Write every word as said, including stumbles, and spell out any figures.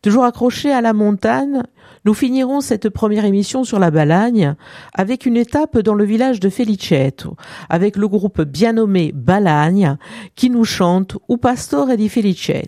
Toujours accrochés à la montagne, nous finirons cette première émission sur la Balagne avec une étape dans le village de Feliceto, avec le groupe bien nommé Balagne qui nous chante « U pastore di Feliceto ».